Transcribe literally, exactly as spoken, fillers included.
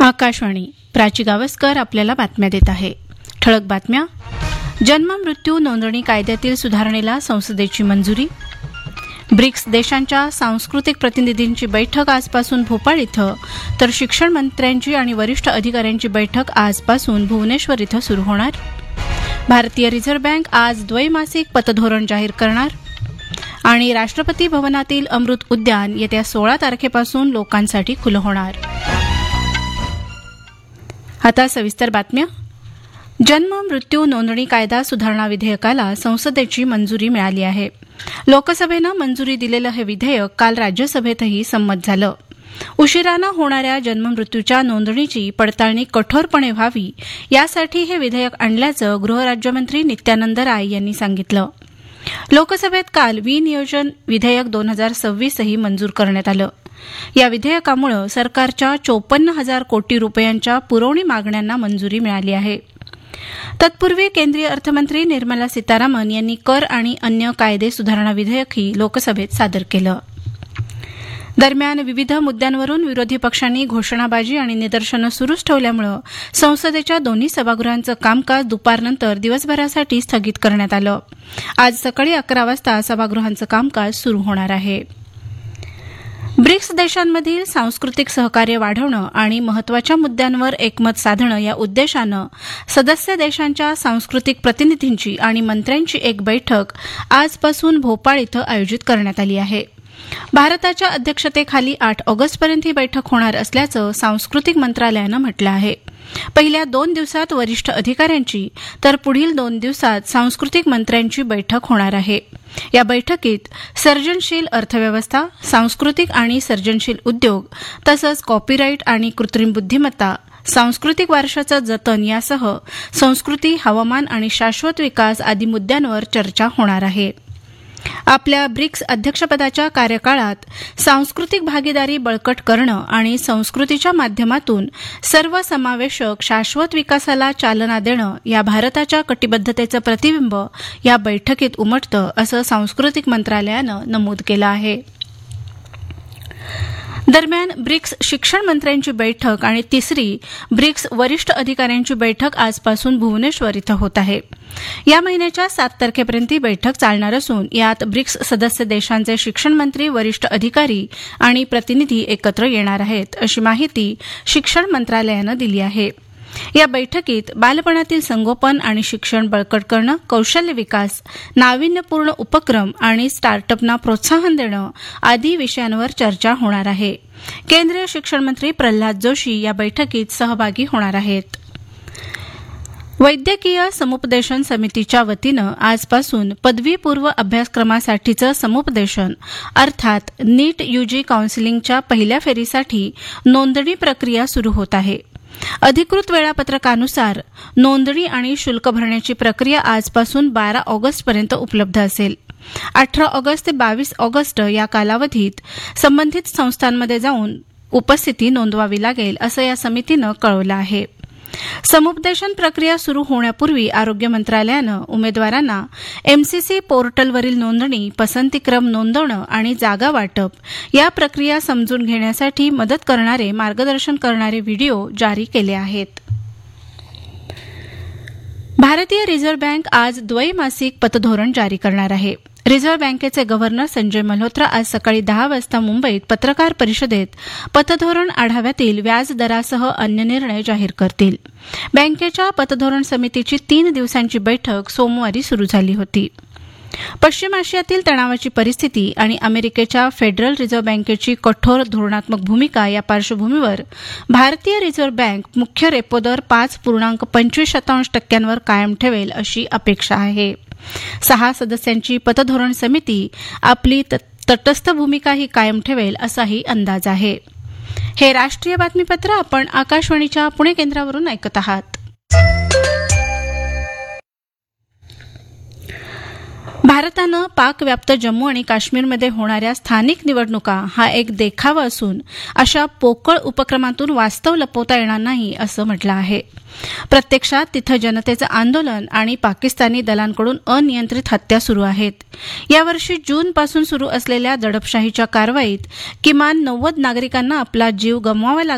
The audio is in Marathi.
आकाशवाणी. प्राची गावस्कर आपल्याला बातम्या देत आहे. ठळक बातम्या. जन्म मृत्यू नोंदणी कायद्यातील सुधारणेला संसदेची मंजुरी. ब्रिक्स देशांच्या सांस्कृतिक प्रतिनिधींची बैठक आजपासून भोपाळ इथं, तर शिक्षण मंत्र्यांची आणि वरिष्ठ अधिकाऱ्यांची बैठक आजपासून भुवनेश्वर इथं सुरू होणार. भारतीय रिझर्व्ह बँक आज द्वैमासिक पतधोरण जाहीर करणार. आणि राष्ट्रपती भवनातील अमृत उद्यान येत्या सोळा तारखेपासून लोकांसाठी खुलं होणार. आता सविस्तर बातम्या. जन्म मृत्यू नोंदणी कायदा सुधारणा विधेयकाला संसदेची मंजुरी मिळाली आहे. लोकसभेनं मंजुरी दिलेलं हे विधेयक काल राज्यसभेतही संमत झालं. उशिरानं होणाऱ्या जन्ममृत्यूच्या नोंदणीची पडताळणी कठोरपणे व्हावी यासाठी हे विधेयक आणल्याचं गृहराज्यमंत्री नित्यानंद राय यांनी सांगितलं. लोकसभेत काल विनियोजन विधेयक दोन हजार सव्वीसही मंजूर करण्यात आलं. या विधेयकामुळे सरकारच्या चोपन्न हजार कोटी रुपयांच्या पुरवणी मागण्यांना मंजुरी मिळाली आहे. तत्पूर्वी केंद्रीय अर्थमंत्री निर्मला सीतारामन यांनी कर आणि अन्य कायदे सुधारणा विधेयकही लोकसभेत सादर केलं. दरम्यान विविध मुद्द्यांवरून विरोधी पक्षांनी घोषणाबाजी आणि निदर्शनं सुरूच ठेवल्यामुळे संसदेच्या दोन्ही सभागृहांचं कामकाज दुपारनंतर दिवसभरासाठी स्थगित करण्यात आलं. आज सकाळी अकरा वाजता सभागृहांचं कामकाज सुरू होणार आहे. ब्रिक्स देशांमधील सांस्कृतिक सहकार्य वाढवणं आणि महत्वाच्या मुद्द्यांवर एकमत साधणं या उद्देशानं सदस्य देशांच्या सांस्कृतिक प्रतिनिधींची आणि मंत्र्यांची एक बैठक आजपासून भोपाळ इथं आयोजित करण्यात आली आहे. भारताच्या अध्यक्षतेखाली आठ ऑगस्टपर्यंत ही बैठक होणार असल्याचं सांस्कृतिक मंत्रालयानं म्हटलं आहे. पहिल्या दोन दिवसात वरिष्ठ अधिकाऱ्यांची तर पुढील दोन दिवसात सांस्कृतिक मंत्र्यांची बैठक होणार आहे. या बैठकीत सर्जनशील अर्थव्यवस्था, सांस्कृतिक आणि सर्जनशील उद्योग तसंच कॉपीराईट आणि कृत्रिम बुद्धिमत्ता, सांस्कृतिक वारशाचं जतन यासह संस्कृती, हवामान आणि शाश्वत विकास आदी मुद्द्यांवर चर्चा होणार आहे. आपल्या ब्रिक्स अध्यक्षपदाच्या कार्यकाळात सांस्कृतिक भागीदारी बळकट करणं आणि संस्कृतीच्या माध्यमातून सर्वसमावेशक शाश्वत विकासाला चालना देणं या भारताच्या कटिबद्धतेचं प्रतिबिंब या बैठकीत उमटतं असं सांस्कृतिक मंत्रालयानं नमूद केलं आहे. दरम्यान ब्रिक्स शिक्षण मंत्र्यांची बैठक आणि तिसरी ब्रिक्स वरिष्ठ अधिकाऱ्यांची बैठक आजपासून भुवनेश्वर इथं होत आहे. या महिन्याच्या सात तारखेपर्यंत ही बैठक चालणार असून यात ब्रिक्स सदस्य देशांचे शिक्षण मंत्री, वरिष्ठ अधिकारी आणि प्रतिनिधी एकत्र येणार आहेत, अशी माहिती शिक्षण मंत्रालयानं दिली आहे. या बैठकीत बालपणातील संगोपन आणि शिक्षण बळकट करणं, कौशल्य विकास, नाविन्यपूर्ण उपक्रम आणि स्टार्टअपना प्रोत्साहन देणं आदी विषयांवर चर्चा होणार आहे. केंद्रीय शिक्षण मंत्री प्रल्हाद जोशी या बैठकीत सहभागी होणार आहेत. वैद्यकीय समुपदेशन समितीच्या वतीनं आजपासून पदवीपूर्व अभ्यासक्रमासाठीचं समुपदेशन अर्थात नीट यूजी काउन्सिलिंगच्या पहिल्या फेरीसाठी नोंदणी प्रक्रिया सुरू होत आहे. अधिकृत वेळापत्रकानुसार नोंदणी आणि शुल्क भरण्याची प्रक्रिया आजपासून बारा ऑगस्टपर्यंत उपलब्ध असेल. अठरा ऑगस्ट ते बावीस ऑगस्ट या कालावधीत संबंधित संस्थांमध्ये जाऊन उपस्थिती नोंदवावी लागेल असं या समितीनं कळवलं आहे. समुपदेशन प्रक्रिया सुरू होण्यापूर्वी आरोग्य मंत्रालयानं उमेदवारांना एमसीसी पोर्टलवरील नोंदणी, पसंतीक्रम नोंदवणं आणि जागा वाटप या प्रक्रिया समजून घेण्यासाठी मदत करणारे मार्गदर्शन करणारे व्हिडिओ जारी केले आहेत. भारतीय रिझर्व्ह बँक आज द्वैमासिक पतधोरण जारी करणार आहे. रिझर्व्ह बँकेचे गव्हर्नर संजय मल्होत्रा आज सकाळी दहा वाजता मुंबईत पत्रकार परिषदेत पतधोरण आढाव्यातील व्याज दरासह अन्य निर्णय जाहीर करतील. बँकेच्या पतधोरण समितीची तीन दिवसांची बैठक सोमवारी सुरू झाली होती. पश्चिम आशियातील तणावाची परिस्थिती आणि अमेरिकेच्या फेडरल रिझर्व्ह बँकेची कठोर धोरणात्मक भूमिका या पार्श्वभूमीवर भारतीय रिझर्व्ह बँक मुख्य रेपो दर पाच पूर्णांक पंचवीस शतांश टक्क्यांवर कायम ठेवेल अशी अपेक्षा आहे. सहा सदस्यांची पतधोरण समिती आपली तटस्थ भूमिकाही कायम ठेवेल असाही अंदाज आहे. हे राष्ट्रीय बातमीपत्र आपण आकाशवाणीच्या पुणे केंद्रावरून ऐकत आहात. भारतानं पाकव्याप्त जम्मू आणि काश्मीरमध्ये होणाऱ्या स्थानिक निवडणुका हा एक देखावा असून अशा पोकळ उपक्रमातून वास्तव लपवता येणार नाही असं म्हटलं आहे. प्रत्यक्षात तिथं जनतेचं आंदोलन आणि पाकिस्तानी दलांकडून अनियंत्रित हत्या सुरू आहेत. यावर्षी जूनपासून सुरू असलेल्या दडपशाहीच्या कारवाईत किमान नव्वद नागरिकांना आपला जीव गमवावा